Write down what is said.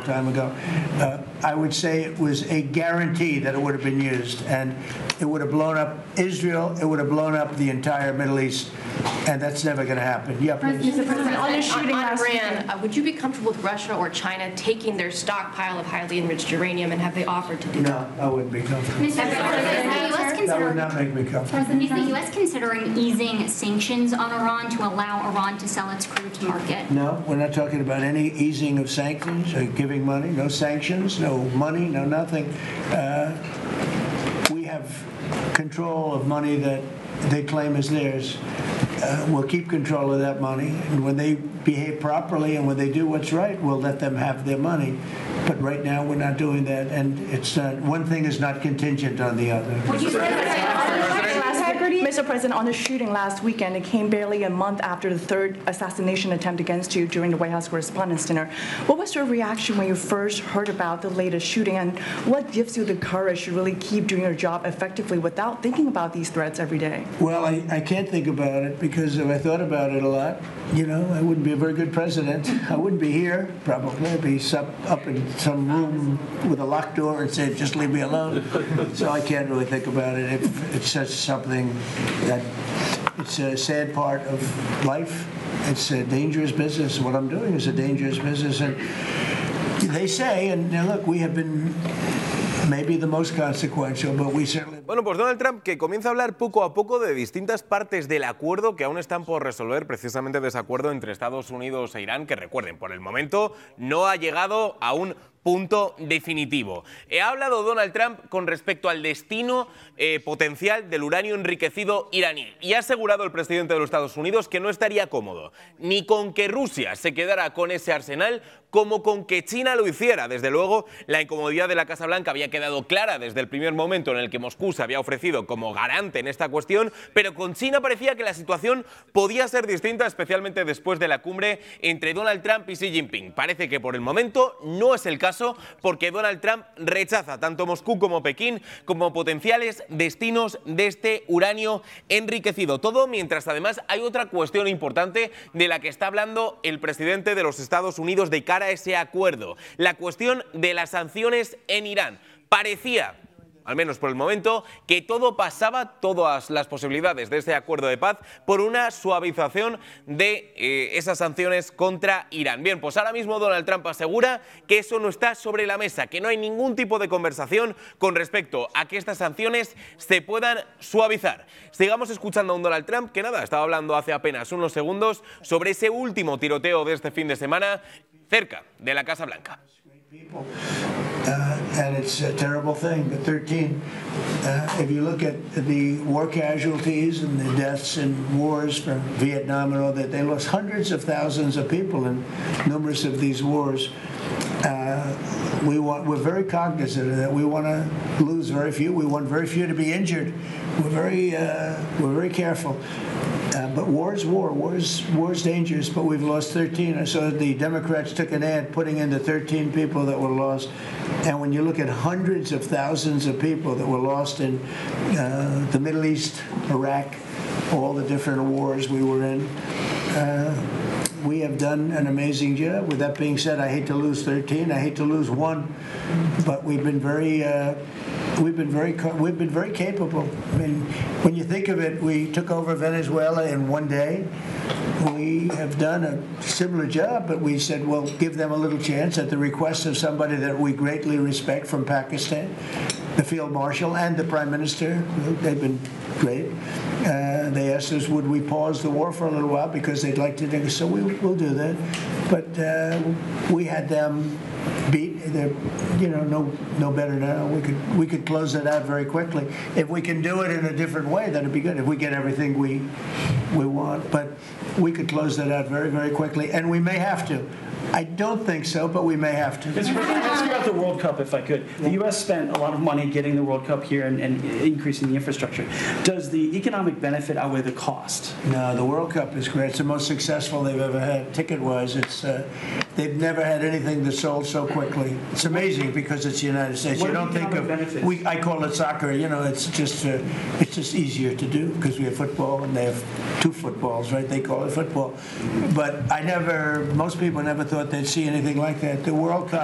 time ago. I would say it was a guarantee that it would have been used, and it would have blown up Israel, it would have blown up the entire Middle East, and that's never going to happen. Yeah, please. Mr. President, on the shooting on last Iran, weekend. would you be comfortable with Russia or China taking their stockpile of highly enriched uranium, and have they offered to do that? No, I wouldn't be comfortable. Mr. President, is the U.S. That would not considering, make me comfortable. is the U.S. considering easing sanctions on Iran to allow Iran to sell its crude to market? No, we're not talking about any easing of sanctions or giving money. No sanctions, no money, no nothing. We have control of money that they claim is theirs. We'll keep control of that money, and when they behave properly and when they do what's right, we'll let them have their money. But right now, we're not doing that, and it's not, one thing is not contingent on the other. Mr. President, on the shooting last weekend, it came barely a month after the third assassination attempt against you during the White House Correspondents' Dinner. What was your reaction when you first heard about the latest shooting, and what gives you the courage to really keep doing your job effectively without thinking about these threats every day? Well, I can't think about it, because if I thought about it a lot, I wouldn't be a very good president. I wouldn't be here, probably. I'd be up in some room with a locked door and say, just leave me alone. So I can't really think about it. It's just something that it's a sad part of life. It's a dangerous business. What I'm doing is a dangerous business. And they say, and now look, we have been maybe the most consequential, but we certainly... Bueno, pues Donald Trump, que comienza a hablar poco a poco de distintas partes del acuerdo que aún están por resolver, precisamente de ese acuerdo entre Estados Unidos e Irán, que recuerden, por el momento no ha llegado a un punto definitivo. Ha hablado Donald Trump con respecto al destino potencial del uranio enriquecido iraní y ha asegurado el presidente de los Estados Unidos que no estaría cómodo ni con que Rusia se quedara con ese arsenal como con que China lo hiciera. Desde luego, la incomodidad de la Casa Blanca había quedado clara desde el primer momento en el que Moscú se había ofrecido como garante en esta cuestión, pero con China parecía que la situación podía ser distinta, especialmente después de la cumbre entre Donald Trump y Xi Jinping. Parece que por el momento no es el caso, porque Donald Trump rechaza tanto Moscú como Pekín como potenciales destinos de este uranio enriquecido. Todo mientras además hay otra cuestión importante de la que está hablando el presidente de los Estados Unidos de cara a ese acuerdo: la cuestión de las sanciones en Irán. Parecía, al menos por el momento, que todo pasaba, todas las posibilidades de este acuerdo de paz, por una suavización de esas sanciones contra Irán. Bien, pues ahora mismo Donald Trump asegura que eso no está sobre la mesa, que no hay ningún tipo de conversación con respecto a que estas sanciones se puedan suavizar. Sigamos escuchando a un Donald Trump que nada, estaba hablando hace apenas unos segundos sobre ese último tiroteo de este fin de semana cerca de la Casa Blanca. And it's a terrible thing, the 13. If you look at the war casualties and the deaths in wars from Vietnam and all that, they lost hundreds of thousands of people in numerous of these wars. We're very cognizant of that. We want to lose very few. We want very few to be injured. We're very careful. But war is war. War is dangerous, but we've lost 13. So the Democrats took an ad putting in the 13 people that were lost. And when you look at hundreds of thousands of people that were lost in the Middle East, Iraq, all the different wars we were in, we have done an amazing job. With that being said, I hate to lose 13. I hate to lose one, but we've been very capable. I mean, when you think of it, we took over Venezuela in one day. We have done a similar job, but we said, well, give them a little chance at the request of somebody that we greatly respect from Pakistan, the Field Marshal and the Prime Minister. They've been great. They asked us, would we pause the war for a little while because they'd like to do so. We'll do that. But we had them beat. They're, no better now. We could close it out very quickly. If we can do it in a different way, that'd be good. If we get everything we want, but we could close that out very, very quickly, and we may have to. I don't think so, but we may have to. Mr. President, ask about the World Cup, if I could. The U.S. spent a lot of money getting the World Cup here and increasing the infrastructure. Does the economic benefit outweigh the cost? No, the World Cup is great. It's the most successful they've ever had, ticket-wise. They've never had anything that sold so quickly. It's amazing because it's the United States. What you don't think of benefits? I call it soccer. It's just easier to do because we have football and they have two footballs, right? They call it football. But most people never thought they'd see anything like that. The World Cup.